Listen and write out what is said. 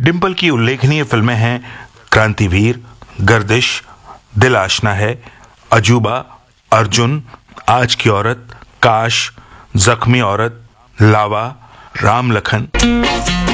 डिम्पल की उल्लेखनीय फिल्में हैं क्रांतिवीर, गर्दिश, दिल आशना है, अजूबा, अर्जुन, आज की औरत, काश, जख्मी औरत, लावा, राम लखन।